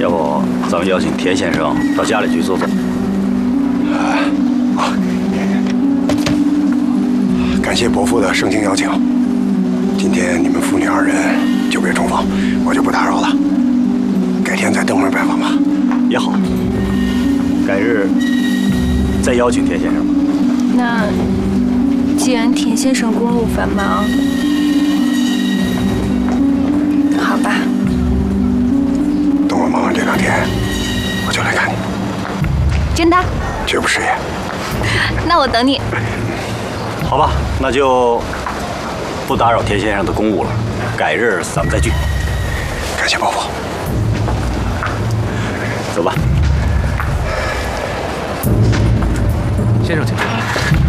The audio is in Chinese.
要不咱们邀请田先生到家里去坐坐？ 好，感谢伯父的盛情邀请。今天你们父女二人久别重逢，我就不打扰了。改天再登门拜访吧。 也好，改日再邀请田先生吧。 那既然田先生公务繁忙，好吧。 等我忙完这2天，我就来看你。 真的？ 绝不食言。 那我等你。 好吧，那就不打扰田先生的公务了。改日咱们再聚。 感谢伯父。 走吧。 先生，请坐。